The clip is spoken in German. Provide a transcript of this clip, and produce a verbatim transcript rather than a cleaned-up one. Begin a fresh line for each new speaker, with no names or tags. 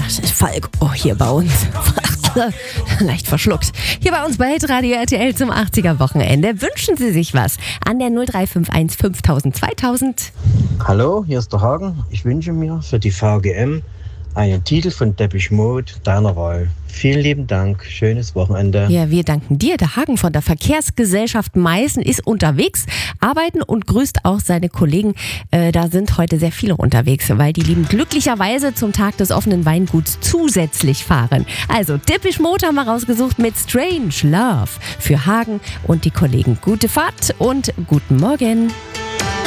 das ist Falk. Oh, hier bei uns. Leicht verschluckt. Hier bei uns bei Hitradio R T L zum achtziger-Wochenende. Wünschen Sie sich was? An der null drei fünf eins fünftausend zweitausend.
Hallo, hier ist der Hagen. Ich wünsche mir für die V G M einen Titel von Depeche Mode deiner Wahl. Vielen lieben Dank. Schönes Wochenende.
Ja, wir danken dir. Der Hagen von der Verkehrsgesellschaft Meißen ist unterwegs, arbeiten und grüßt auch seine Kollegen. Äh, da sind heute sehr viele unterwegs, weil die Lieben glücklicherweise zum Tag des offenen Weinguts zusätzlich fahren. Also Depeche Mode haben wir rausgesucht mit Strange Love für Hagen und die Kollegen. Gute Fahrt und guten Morgen.